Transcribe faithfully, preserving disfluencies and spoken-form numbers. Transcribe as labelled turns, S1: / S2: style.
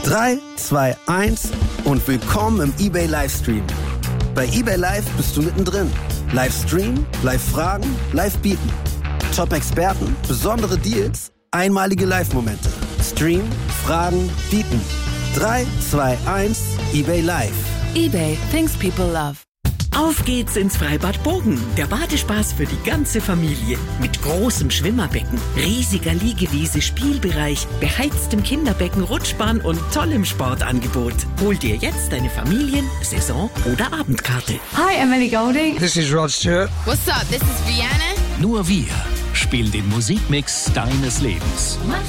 S1: drei, zwei, eins und willkommen im eBay Livestream. Bei eBay Live bist du mittendrin. Livestream, Live-Fragen, Live-Bieten. Top-Experten, besondere Deals, einmalige Live-Momente. Stream, Fragen, Bieten. drei, zwei, eins, eBay Live.
S2: eBay, things people love.
S3: Auf geht's ins Freibad Bogen. Der Badespaß für die ganze Familie. Mit großem Schwimmerbecken, riesiger Liegewiese, Spielbereich, beheiztem Kinderbecken, Rutschbahn und tollem Sportangebot. Hol dir jetzt deine Familien-, Saison- oder Abendkarte.
S4: Hi, Emily Golding.
S5: This is Rod Stewart.
S6: What's up? This is Rihanna.
S7: Nur wir spielen den Musikmix deines Lebens.